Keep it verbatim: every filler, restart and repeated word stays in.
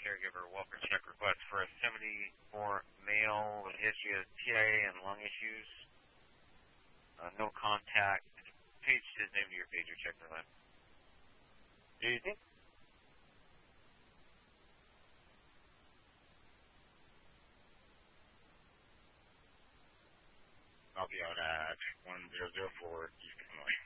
caregiver welfare check request for a seventy-four male with a history of T I A and lung issues. Uh, no contact. Page his name to your pager check for that. Easy. I'll be out at one zero zero four East Illinois.